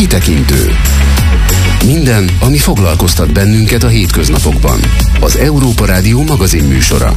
Kitekintő. Minden, ami foglalkoztat bennünket a hétköznapokban. Az Európa Rádió magazin műsora.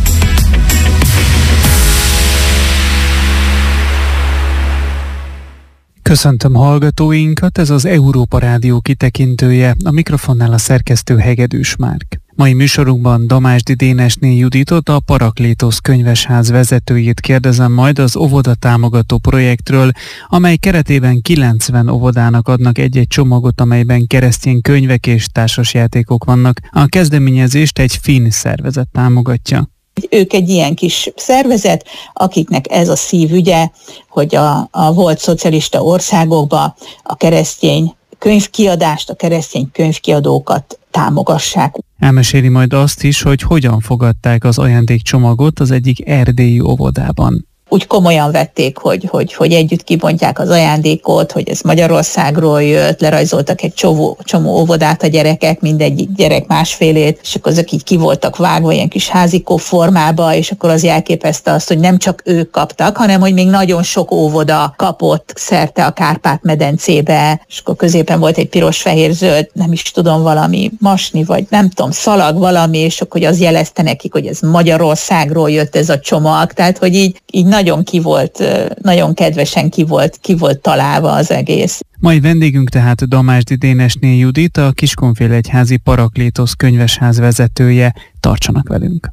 Köszöntöm hallgatóinkat, ez az Európa Rádió kitekintője, a mikrofonnál a szerkesztő Hegedűs Márk. Mai műsorunkban Damásdi Dénesné Juditot, a Paraklétosz könyvesház vezetőjét kérdezem majd az óvoda támogató projektről, amely keretében 90 óvodának adnak egy-egy csomagot, amelyben keresztény könyvek és társasjátékok vannak. A kezdeményezést egy finn szervezet támogatja. Ők egy ilyen kis szervezet, akiknek ez a szívügye, hogy a volt szocialista országokban a keresztény könyvkiadást, a keresztény könyvkiadókat támogassák. Elmeséli majd azt is, hogy hogyan fogadták az ajándékcsomagot az egyik erdélyi óvodában. Úgy komolyan vették, hogy együtt kibontják az ajándékot, hogy ez Magyarországról jött, lerajzoltak egy csomó óvodát a gyerekek, mindegyik gyerek másfélét, és akkor azok így ki voltak vágva ilyen kis házikó formába, és akkor az jelképezte azt, hogy nem csak ők kaptak, hanem hogy még nagyon sok óvoda kapott szerte a Kárpát-medencébe, és akkor középen volt egy piros-fehér-zöld, nem is tudom, valami masni, vagy nem tudom, szalag valami, és akkor az jelezte nekik, hogy ez Magyarországról jött ez a csomag, tehát hogy így nagyon kedvesen ki volt találva az egész. Mai vendégünk tehát Damásdi Dénesné Judit, a Kiskunfélegyházi Paraklétosz könyvesház vezetője. Tartsanak velünk!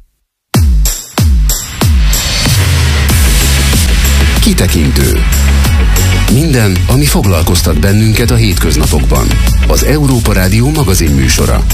Kitekintő. Minden, ami foglalkoztat bennünket a hétköznapokban. Az Európa Rádió magazin műsora.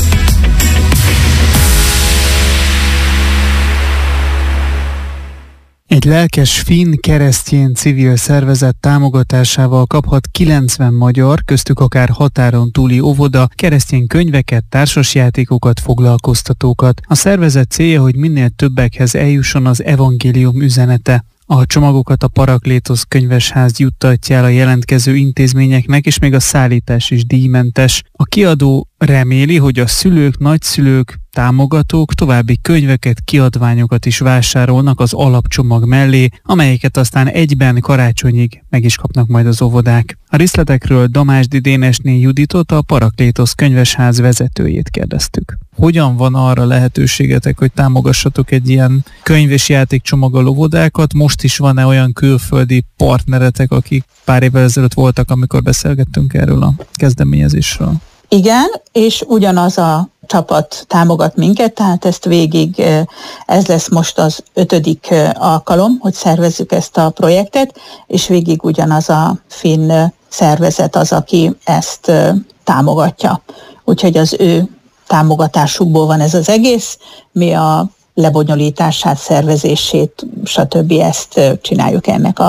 Egy lelkes finn keresztény civil szervezet támogatásával kaphat 90 magyar, köztük akár határon túli óvoda, keresztény könyveket, társasjátékokat, foglalkoztatókat. A szervezet célja, hogy minél többekhez eljusson az evangélium üzenete. A csomagokat a Paraklétosz könyvesház juttatja el a jelentkező intézményeknek, és még a szállítás is díjmentes. A kiadó reméli, hogy a szülők, nagyszülők, támogatók további könyveket, kiadványokat is vásárolnak az alapcsomag mellé, amelyeket aztán egyben karácsonyig meg is kapnak majd az óvodák. A részletekről Damásdi Dénesné Juditot, a Paraklétosz könyvesház vezetőjét kérdeztük. Hogyan van arra lehetőségetek, hogy támogassatok egy ilyen könyv- és játékcsomaggal óvodákat? Most is van-e olyan külföldi partneretek, akik pár évvel ezelőtt voltak, amikor beszélgettünk erről a kezdeményezésről? Igen, és ugyanaz a csapat támogat minket, tehát ezt végig, ez lesz most az 5. alkalom, hogy szervezzük ezt a projektet, és végig ugyanaz a finn szervezet az, aki ezt támogatja. Úgyhogy az ő támogatásukból van ez az egész, mi a lebonyolítását, szervezését, stb. Ezt csináljuk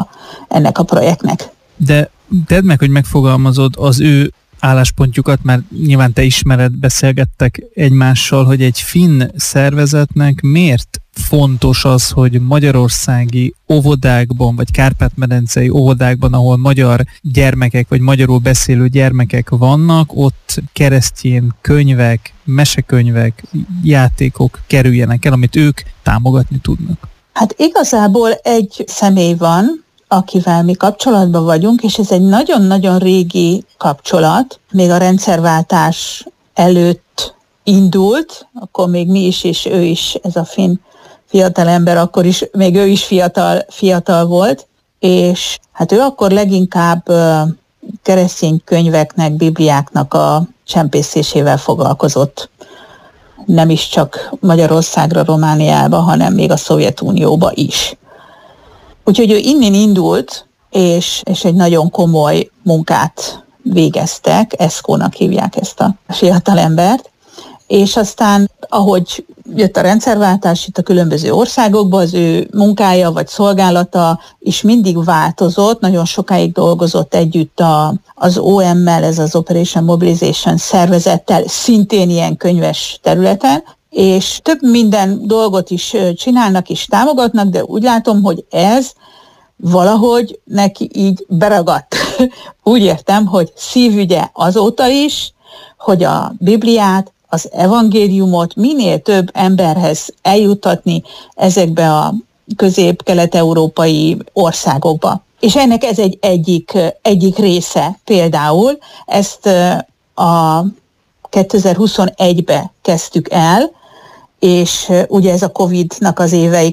ennek a projektnek. De tedd meg, hogy megfogalmazod az ő álláspontjukat, mert nyilván te ismered, beszélgettek egymással, hogy egy finn szervezetnek miért fontos az, hogy magyarországi óvodákban, vagy Kárpát-medencei óvodákban, ahol magyar gyermekek, vagy magyarul beszélő gyermekek vannak, ott keresztény könyvek, mesekönyvek, játékok kerüljenek el, amit ők támogatni tudnak. Hát igazából egy személy van, akivel mi kapcsolatban vagyunk, és ez egy nagyon-nagyon régi kapcsolat. Még a rendszerváltás előtt indult, akkor még mi is, és ő is, ez a finn fiatalember, akkor is, még ő is fiatal volt, és hát ő akkor leginkább keresztény könyveknek, bibliáknak a csempészésével foglalkozott. Nem is csak Magyarországra, Romániába, hanem még a Szovjetunióba is. Úgyhogy ő innen indult, és egy nagyon komoly munkát végeztek, ESCO-nak hívják ezt a fiatalembert, és aztán, ahogy jött a rendszerváltás itt a különböző országokban, az ő munkája vagy szolgálata is mindig változott, nagyon sokáig dolgozott együtt az OM-mel, ez az Operation Mobilization szervezettel, szintén ilyen könyves területen, és több minden dolgot is csinálnak és támogatnak, de úgy látom, hogy ez valahogy neki így beragadt. Úgy értem, hogy szívügye azóta is, hogy a Bibliát, az evangéliumot minél több emberhez eljuttatni ezekbe a közép-kelet-európai országokba. És ennek ez egyik része például. Ezt a 2021-be kezdtük el, és ugye ez a Covid-nak az évei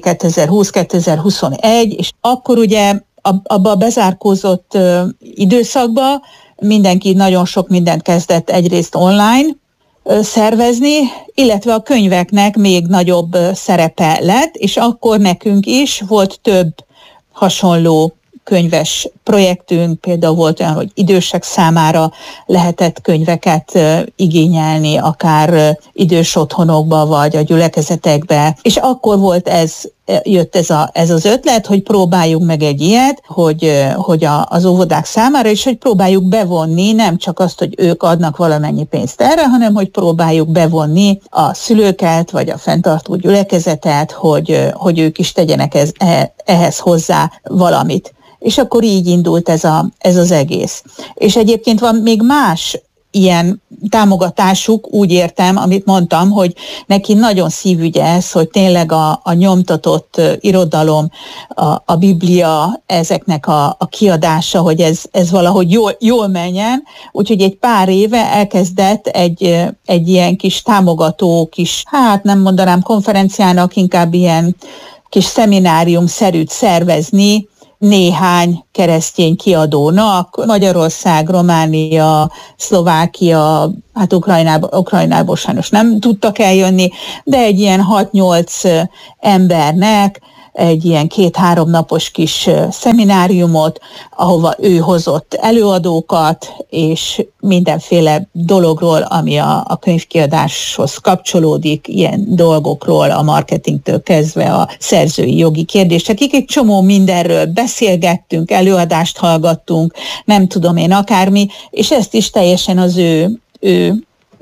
2020-2021, és akkor ugye abba a bezárkózott időszakba mindenki nagyon sok mindent kezdett egyrészt online szervezni, illetve a könyveknek még nagyobb szerepe lett, és akkor nekünk is volt több hasonló könyves projektünk, például volt olyan, hogy idősek számára lehetett könyveket igényelni, akár idős otthonokba, vagy a gyülekezetekbe, és akkor volt jött ez az ötlet, hogy próbáljuk meg egy ilyet, hogy az óvodák számára, és hogy próbáljuk bevonni nem csak azt, hogy ők adnak valamennyi pénzt erre, hanem hogy próbáljuk bevonni a szülőket, vagy a fenntartó gyülekezetet, hogy ők is tegyenek ehhez hozzá valamit. És akkor így indult ez az egész. És egyébként van még más ilyen támogatásuk, úgy értem, amit mondtam, hogy neki nagyon szívügye ez, hogy tényleg a nyomtatott irodalom, a Biblia, ezeknek a kiadása, hogy ez valahogy jól menjen. Úgyhogy egy pár éve elkezdett egy ilyen kis támogató, nem mondanám konferenciának, inkább ilyen kis szeminárium-szerűt szervezni néhány keresztény kiadónak, Magyarország, Románia, Szlovákia, hát Ukrajnából sajnos nem tudtak eljönni, de egy ilyen 6-8 embernek egy ilyen 2-3 napos kis szemináriumot, ahova ő hozott előadókat, és mindenféle dologról, ami a könyvkiadáshoz kapcsolódik, ilyen dolgokról, a marketingtől kezdve a szerzői jogi kérdésekig, egy csomó mindenről beszélgettünk, előadást hallgattunk, nem tudom én akármi, és ezt is teljesen az ő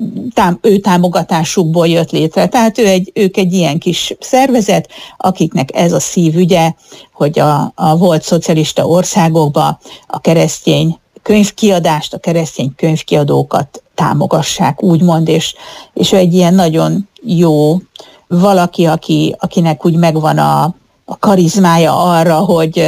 támogatásukból jött létre. Tehát ők egy ilyen kis szervezet, akiknek ez a szívügye, hogy a volt szocialista országokban a keresztény könyvkiadást, a keresztény könyvkiadókat támogassák, úgymond, és ő egy ilyen nagyon jó valaki, akinek úgy megvan a karizmája arra,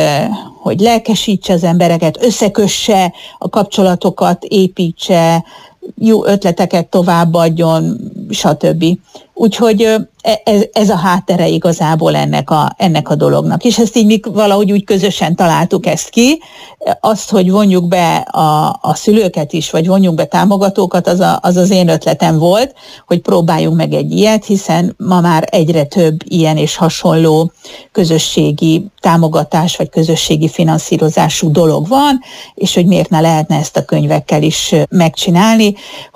hogy lelkesítse az embereket, összekösse a kapcsolatokat, építse, jó ötleteket továbbadjon, stb. Úgyhogy ez a háttere igazából ennek a dolognak. És ezt így mi valahogy úgy közösen találtuk ezt ki. Azt, hogy vonjuk be a szülőket is, vagy vonjuk be támogatókat, az én ötletem volt, hogy próbáljunk meg egy ilyet, hiszen ma már egyre több ilyen és hasonló közösségi támogatás, vagy közösségi finanszírozású dolog van, és hogy miért ne lehetne ezt a könyvekkel is megcsinálni,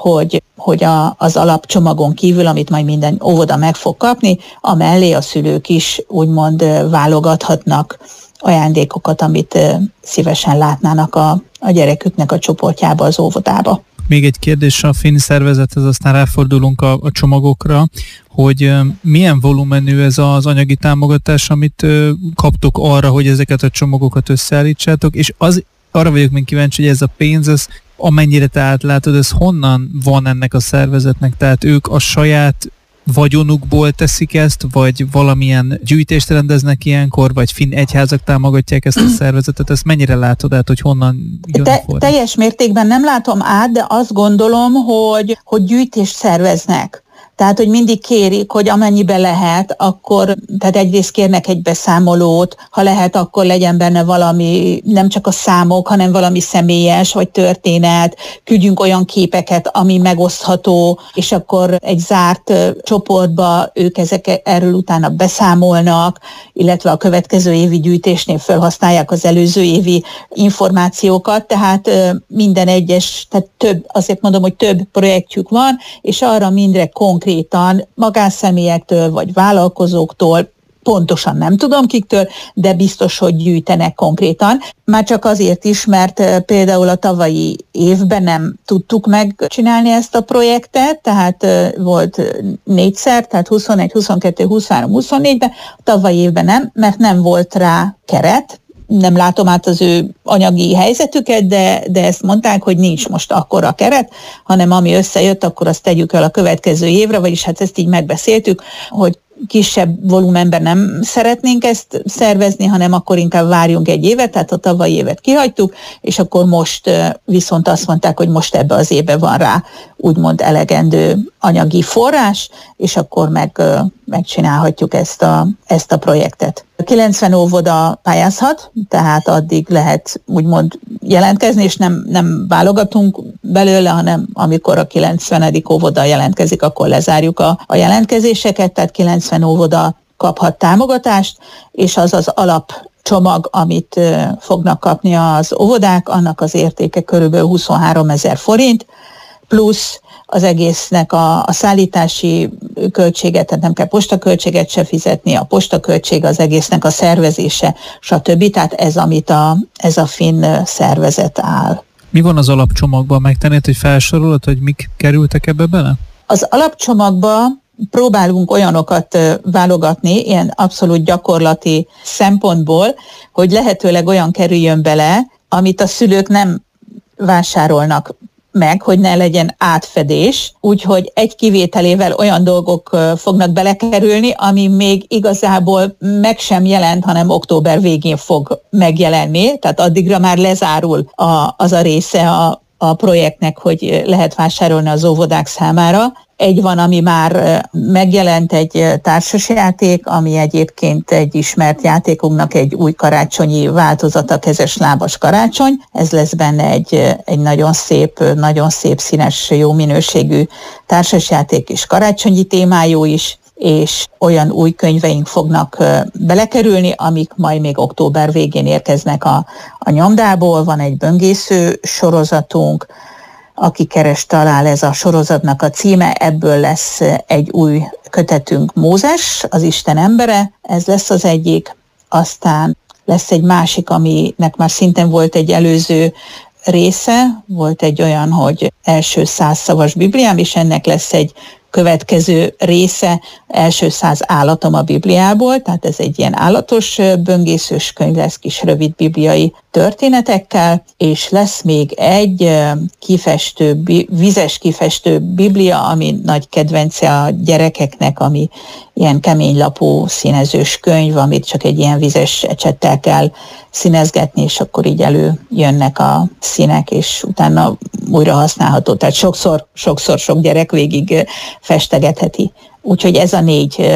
hogy az alapcsomagon kívül, amit majd minden óvoda meg fog kapni, amellé a szülők is úgymond válogathatnak ajándékokat, amit szívesen látnának a gyereküknek a csoportjába, az óvodába. Még egy kérdés a finn szervezethez, aztán ráfordulunk a csomagokra, hogy milyen volumenű ez az anyagi támogatás, amit kaptok arra, hogy ezeket a csomagokat összeállítsátok, és arra vagyok még kíváncsi, hogy ez a pénz, ez amennyire te átlátod, ez honnan van ennek a szervezetnek? Tehát ők a saját vagyonukból teszik ezt, vagy valamilyen gyűjtést rendeznek ilyenkor, vagy finn egyházak támogatják ezt a szervezetet? Ezt mennyire látod át, hogy honnan jön a forrás? Teljes mértékben nem látom át, de azt gondolom, hogy gyűjtést szerveznek. Tehát, hogy mindig kérik, hogy amennyiben lehet, akkor, tehát egyrészt kérnek egy beszámolót, ha lehet, akkor legyen benne valami, nem csak a számok, hanem valami személyes, vagy történet, küldjünk olyan képeket, ami megosztható, és akkor egy zárt csoportba ők erről utána beszámolnak, illetve a következő évi gyűjtésnél felhasználják az előző évi információkat, tehát minden egyes, tehát azért mondom, hogy több projektjük van, és arra mindre konkrétan magánszemélyektől vagy vállalkozóktól, pontosan nem tudom kiktől, de biztos, hogy gyűjtenek konkrétan. Már csak azért is, mert például a tavalyi évben nem tudtuk megcsinálni ezt a projektet, tehát volt 4-szer, tehát 21, 22, 23, 24-ben, a tavalyi évben nem, mert nem volt rá keret. Nem látom át az ő anyagi helyzetüket, de ezt mondták, hogy nincs most akkora keret, hanem ami összejött, akkor azt tegyük el a következő évre, vagyis hát ezt így megbeszéltük, hogy kisebb volumenben nem szeretnénk ezt szervezni, hanem akkor inkább várjunk egy évet, tehát a tavalyi évet kihagytuk, és akkor most viszont azt mondták, hogy most ebbe az évben van rá úgymond elegendő anyagi forrás, és akkor megcsinálhatjuk ezt a projektet. 90 óvoda pályázhat, tehát addig lehet úgymond jelentkezni, és nem válogatunk belőle, hanem amikor a 90. óvoda jelentkezik, akkor lezárjuk a jelentkezéseket, tehát 90 óvoda kaphat támogatást, és az az alapcsomag, amit fognak kapni az óvodák, annak az értéke körülbelül 23 000 forint, plusz az egésznek a szállítási költséget, tehát nem kell postaköltséget se fizetni, a postaköltség, az egésznek a szervezése, stb. Tehát ez, amit ez a finn szervezet áll. Mi van az alapcsomagban? Megtennéd, hogy felsorolod, hogy mik kerültek ebbe bele? Az alapcsomagba próbálunk olyanokat válogatni, ilyen abszolút gyakorlati szempontból, hogy lehetőleg olyan kerüljön bele, amit a szülők nem vásárolnak meg, hogy ne legyen átfedés, úgyhogy egy kivételével olyan dolgok fognak belekerülni, ami még igazából meg sem jelent, hanem október végén fog megjelenni, tehát addigra már lezárul az a része a projektnek, hogy lehet vásárolni az óvodák számára. Egy van, ami már megjelent, egy társasjáték, ami egyébként egy ismert játékunknak egy új karácsonyi változata, kezes lábas karácsony. Ez lesz benne egy nagyon szép színes, jó minőségű társasjáték és karácsonyi témájú is, és olyan új könyveink fognak belekerülni, amik majd még október végén érkeznek a nyomdából. Van egy böngésző sorozatunk, aki keres, talál, ez a sorozatnak a címe, ebből lesz egy új kötetünk, Mózes, az Isten embere, ez lesz az egyik, aztán lesz egy másik, aminek már szintén volt egy előző része, volt egy olyan, hogy első 100 szavas Bibliám, és ennek lesz egy következő része, első 100 állatom a Bibliából, tehát ez egy ilyen állatos böngészős könyv lesz, kis rövid bibliai történetekkel, és lesz még egy vizes kifestő Biblia, ami nagy kedvence a gyerekeknek, ami ilyen keménylapú színezős könyv, amit csak egy ilyen vizes ecsettel kell színezgetni, és akkor így előjönnek a színek, és utána újra használható. Tehát sokszor sok gyerek végig festegetheti. Úgyhogy ez a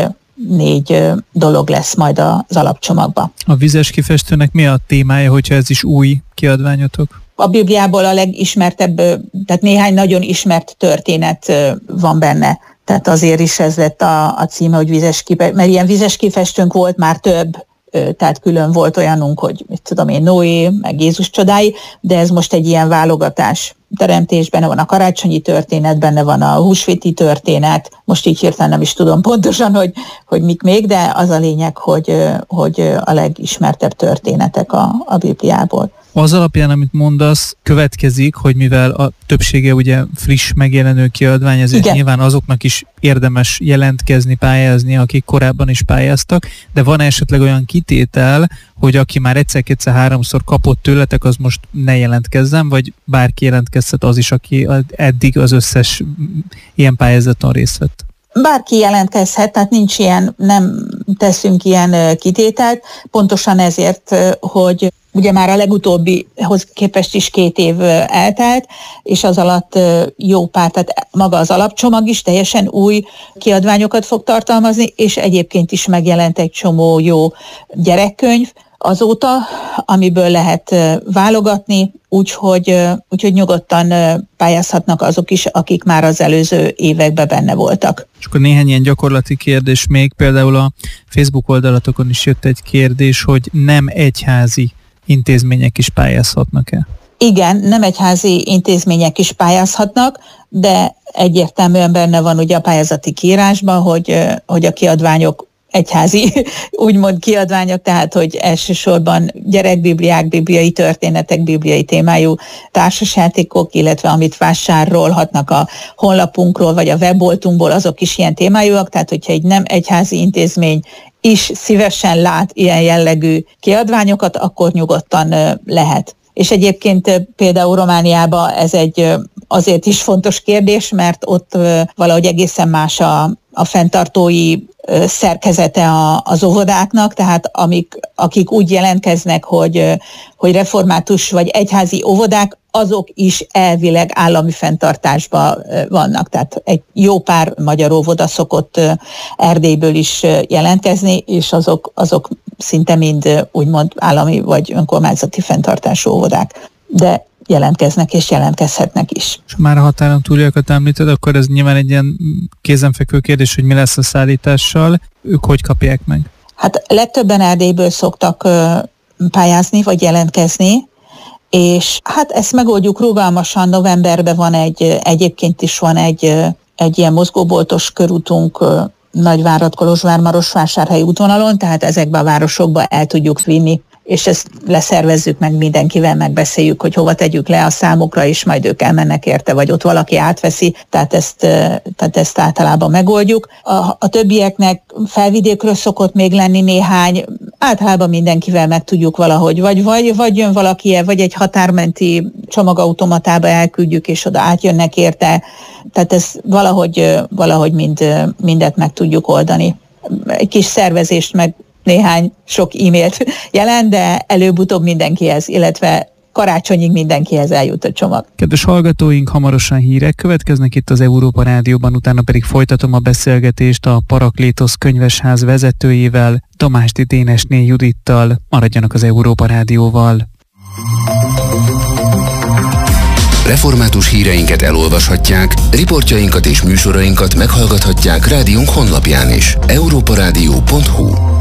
négy dolog lesz majd az alapcsomagban. A vizes kifestőnek mi a témája, hogyha ez is új kiadványotok? A Bibliából a legismertebb, tehát néhány nagyon ismert történet van benne. Tehát azért is ez lett a címe, hogy mert ilyen vizes kifestőnk volt már több, tehát külön volt olyanunk, hogy Noé, meg Jézus csodái, de ez most egy ilyen válogatás teremtés, benne van a karácsonyi történet, benne van a húsvéti történet, most így hirtelen nem is tudom pontosan, hogy mik még, de az a lényeg, hogy a legismertebb történetek a Bibliából. Az alapján, amit mondasz, következik, hogy mivel a többsége ugye friss megjelenő kiadvány, ezért igen, nyilván azoknak is érdemes jelentkezni, pályázni, akik korábban is pályáztak, de van esetleg olyan kitétel, hogy aki már egyszer-kétszer-háromszor kapott tőletek, az most ne jelentkezzen, vagy bárki jelentkezhet, az is, aki eddig az összes ilyen pályázaton részt vett? Bárki jelentkezhet, tehát nincs ilyen, nem teszünk ilyen kitételt, pontosan ezért, hogy ugye már a legutóbbihoz képest is 2 év eltelt, és az alatt jó pár, tehát maga az alapcsomag is teljesen új kiadványokat fog tartalmazni, és egyébként is megjelent egy csomó jó gyerekkönyv azóta, amiből lehet válogatni, úgyhogy nyugodtan pályázhatnak azok is, akik már az előző években benne voltak. És akkor néhány ilyen gyakorlati kérdés még, például a Facebook oldalatokon is jött egy kérdés, hogy nem egyházi intézmények is pályázhatnak-e? Igen, nem egyházi intézmények is pályázhatnak, de egyértelműen benne van ugye a pályázati kiírásban, hogy a kiadványok egyházi úgymond kiadványok, tehát hogy elsősorban gyerekbibliák, bibliai történetek, bibliai témájú társasjátékok, illetve amit vásárolhatnak a honlapunkról, vagy a weboltunkból, azok is ilyen témájúak, tehát hogyha egy nem egyházi intézmény is szívesen lát ilyen jellegű kiadványokat, akkor nyugodtan lehet. És egyébként például Romániában ez egy azért is fontos kérdés, mert ott valahogy egészen más a fenntartói szerkezete az óvodáknak, tehát akik úgy jelentkeznek, hogy református vagy egyházi óvodák, azok is elvileg állami fenntartásban vannak. Tehát egy jó pár magyar óvoda szokott Erdélyből is jelentkezni, és azok szinte mind úgymond állami vagy önkormányzati fenntartású óvodák. De jelentkeznek és jelentkezhetnek is. És már a határon túliakat említed, akkor ez nyilván egy ilyen kézenfekvő kérdés, hogy mi lesz a szállítással. Ők hogy kapják meg? Hát legtöbben Erdélyből szoktak pályázni vagy jelentkezni, és hát ezt megoldjuk rugalmasan. Novemberben egyébként is van egy ilyen mozgóboltos körútunk Nagyvárad, Kolozsvár, Marosvásárhelyi útvonalon, tehát ezekbe a városokba el tudjuk vinni, és ezt leszervezzük meg mindenkivel, megbeszéljük, hogy hova tegyük le a számukra, és majd ők elmennek érte, vagy ott valaki átveszi, tehát ezt általában megoldjuk. A többieknek Felvidékről szokott még lenni néhány, általában mindenkivel meg tudjuk valahogy, vagy jön valaki, vagy egy határmenti csomagautomatába elküldjük, és oda átjönnek érte, tehát ez valahogy mindet meg tudjuk oldani. Egy kis szervezést meg néhány sok e-mailt jelent, de előbb-utóbb mindenkihez, illetve karácsonyig mindenkihez eljut a csomag. Kedves hallgatóink, hamarosan hírek következnek itt az Európa Rádióban, utána pedig folytatom a beszélgetést a Paraklétosz könyvesház vezetőjével, Tamásti Dénesné Judittal. Maradjanak az Európa Rádióval. Református híreinket elolvashatják, riportjainkat és műsorainkat meghallgathatják rádiónk honlapján is. europarádió.hu